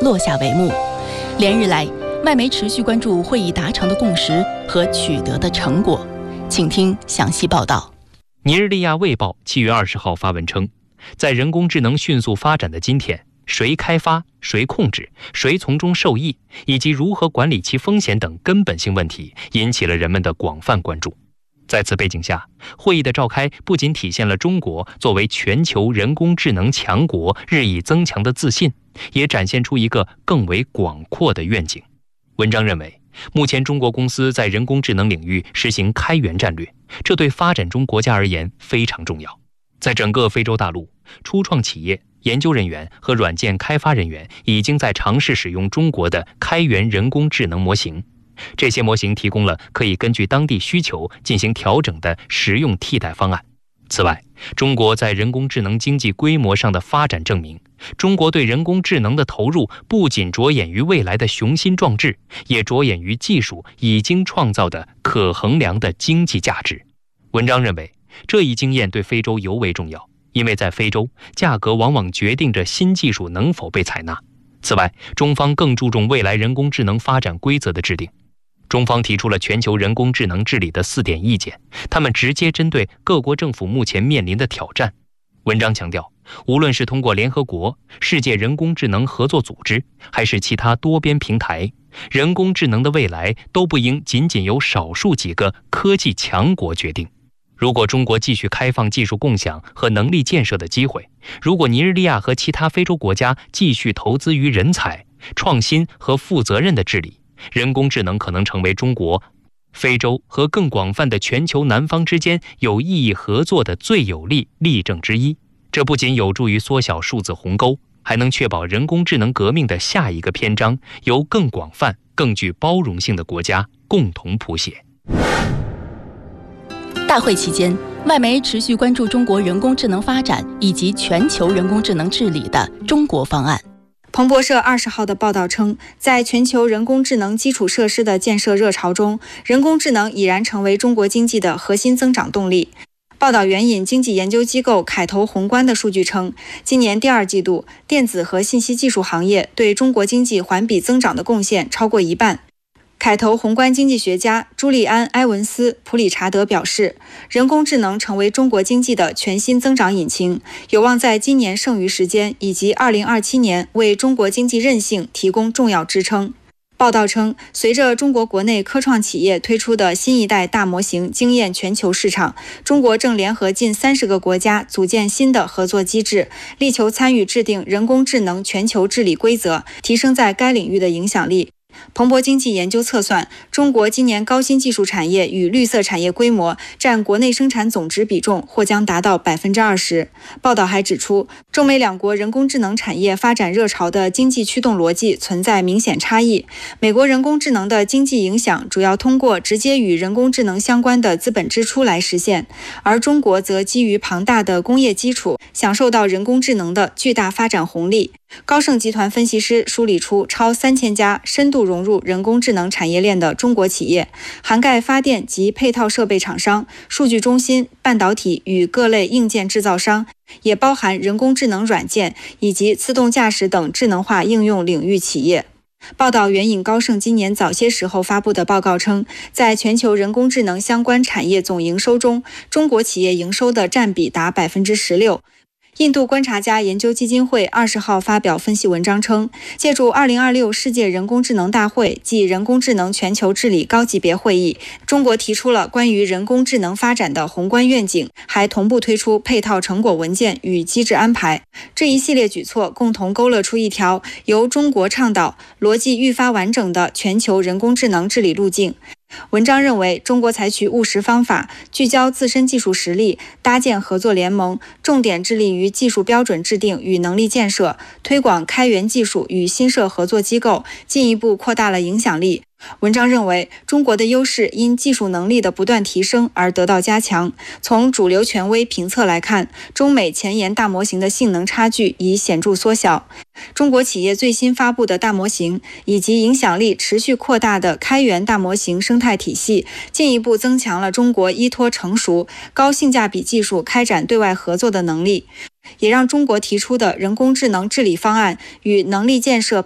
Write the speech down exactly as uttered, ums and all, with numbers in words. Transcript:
落下帷幕。连日来，外媒持续关注会议达成的共识和取得的成果，请听详细报道。 尼日利亚卫报七月二十号发文称，在人工智能迅速发展的今天，谁开发、谁控制、谁从中受益，以及如何管理其风险等根本性问题，引起了人们的广泛关注。在此背景下，会议的召开不仅体现了中国作为全球人工智能强国日益增强的自信，也展现出一个更为广阔的愿景。文章认为，目前中国公司在人工智能领域实行开源战略，这对发展中国家而言非常重要。在整个非洲大陆，初创企业、研究人员和软件开发人员已经在尝试使用中国的开源人工智能模型。这些模型提供了可以根据当地需求进行调整的实用替代方案。此外，中国在人工智能经济规模上的发展证明，中国对人工智能的投入不仅着眼于未来的雄心壮志，也着眼于技术已经创造的可衡量的经济价值。文章认为，这一经验对非洲尤为重要，因为在非洲，价格往往决定着新技术能否被采纳。此外，中方更注重未来人工智能发展规则的制定。中方提出了全球人工智能治理的四点意见，他们直接针对各国政府目前面临的挑战。文章强调，无论是通过联合国、世界人工智能合作组织，还是其他多边平台，人工智能的未来都不应仅仅由少数几个科技强国决定。如果中国继续开放技术共享和能力建设的机会，如果尼日利亚和其他非洲国家继续投资于人才、创新和负责任的治理，人工智能可能成为中国、非洲和更广泛的全球南方之间有意义合作的最有力例证之一。这不仅有助于缩小数字鸿沟，还能确保人工智能革命的下一个篇章由更广泛、更具包容性的国家共同谱写。 大会期间，外媒持续关注中国人工智能发展以及全球人工智能治理的中国方案。 彭博社二十号的报道称，在全球人工智能基础设施的建设热潮中，人工智能已然成为中国经济的核心增长动力。报道援引经济研究机构凯投宏观的数据称，今年第二季度，电子和信息技术行业对中国经济环比增长的贡献超过一半。凯投宏观经济学家朱利安·埃文斯·普里查德表示，人工智能成为中国经济的全新增长引擎，有望在今年剩余时间以及二零二七年为中国经济韧性提供重要支撑。报道称，随着中国国内科创企业推出的新一代大模型惊艳全球市场，中国正联合近三十个国家组建新的合作机制，力求参与制定人工智能全球治理规则，提升在该领域的影响力。彭博经济研究测算，中国今年高新技术产业与绿色产业规模占国内生产总值比重或将达到 百分之二十。 报道还指出，中美两国人工智能产业发展热潮的经济驱动逻辑存在明显差异。美国人工智能的经济影响主要通过直接与人工智能相关的资本支出来实现，而中国则基于庞大的工业基础，享受到人工智能的巨大发展红利。高盛集团分析师梳理出超三千家深度融入人工智能产业链的中国企业，涵盖发电及配套设备厂商、数据中心、半导体与各类硬件制造商，也包含人工智能软件以及自动驾驶等智能化应用领域企业。报道援引高盛今年早些时候发布的报告称，在全球人工智能相关产业总营收中，中国企业营收的占比达 百分之十六。印度观察家研究基金会二十号发表分析文章称，借助二零二六世界人工智能大会暨人工智能全球治理高级别会议，中国提出了关于人工智能发展的宏观愿景，还同步推出配套成果文件与机制安排。这一系列举措共同勾勒出一条由中国倡导、逻辑愈发完整的全球人工智能治理路径。文章认为，中国采取务实方法，聚焦自身技术实力，搭建合作联盟，重点致力于技术标准制定与能力建设，推广开源技术与新设合作机构，进一步扩大了影响力。文章认为，中国的优势因技术能力的不断提升而得到加强。从主流权威评测来看，中美前沿大模型的性能差距已显著缩小。中国企业最新发布的大模型以及影响力持续扩大的开源大模型生态体系，进一步增强了中国依托成熟、高性价比技术开展对外合作的能力，也让中国提出的人工智能治理方案与能力建设